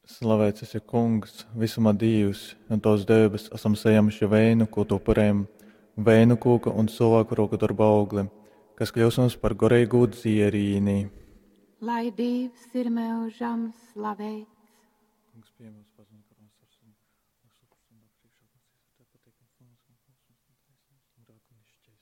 Slavēts esi Kungs, visumā Dievs, un tos debes esam saņēmuši vēju kūtu parēm, vēju kūka un cilvēku roku darba augli, kas kļūs mums par gorīgu dzierīni. Lai Dievs ir mūžam slavēts. Kungs pie mums pazina, ka mēs ar savu superstundā priekšā te pateikam funus un taisnības un rāku nešķēst.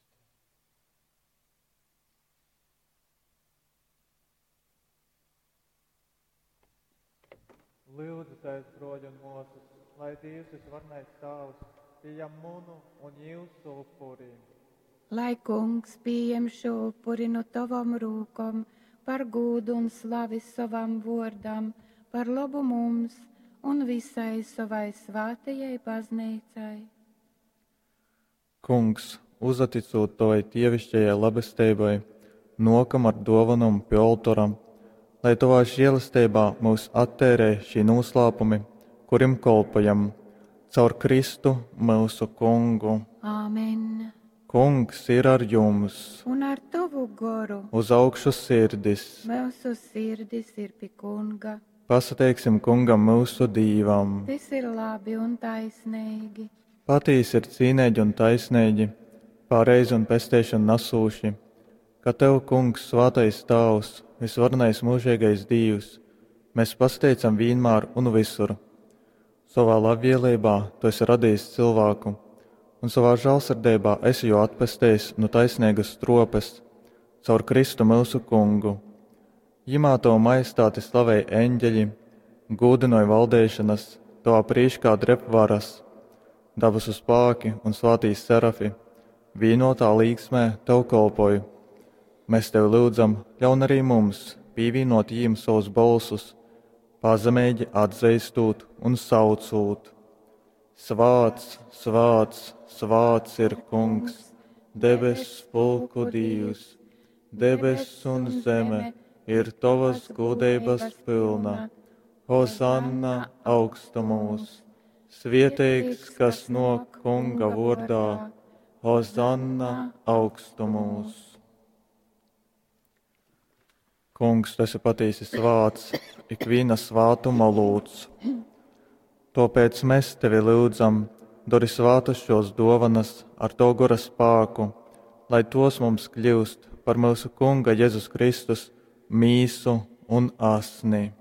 Lūdzu, Tēvs, broļi un mūsus, lai Dievs visvarnais Tēvs pieņem munu un jūsu upuri. Lai Kungs pieņem šo upuri no tavam rūkam, par gūdu un slavi savam vārdam, par labu mums un visai savai svētajai baznīcai. Kungs, uzaticot tavai tievišķajai labestībai, nokam ar dovanām pie altāra, lai tavā žēlastībā mūs attērē šī noslēpumi, kurim kolpojam, caur Kristu mūsu Kungu. Āmen. Kungs ir ar jums, Un ar tavu goru uz augšu sirdis. mūsu sirdis ir pie Kunga. Pasateiksim Kungam mūsu Dīvam. Tas ir labi un taisnīgi. Patīs ir cīnēģi un taisnēģi, pārreiz un pestēšana nasūši, ka Tev, Kungs, svētais Tēvs, visvarnais mūžīgais Dievs, mēs pasteicam vienmēr un visur. Savā labvēlībā Tu esi radījis cilvēku, un savā žēlsirdībā esi jau atpestējis no taisnīgas tropes, caur Kristu mūsu Kungu. Jimā Tavu majestāti slavēja eņģeļi, gūdinoja valdēšanas, Tavā prīškā drep varas, dabasu spāki un svētīs serafi, vienotā līgsmē Tev kolpoju. Mēs Tev lūdzam, ļaun arī mums pievienot jiem savus balsus, pazemēģi atzeistūt un saucūt. Svāts, svāts, svāts ir Kungs, debes pulku Dievs, debes un zeme ir Tavas godības pilna. Hosanna augstumos, svētīgs, kas nāk Kunga vārdā, Hosanna augstumos. Kungs, Tu esi patiesi svāts, ikviena svātuma lūdz. Tāpēc mēs Tevi lūdzam, dori svātus šos dovanas ar to gora spēku, lai tos mums kļūst par mūsu Kunga Jēzus Kristus mīsu un asni.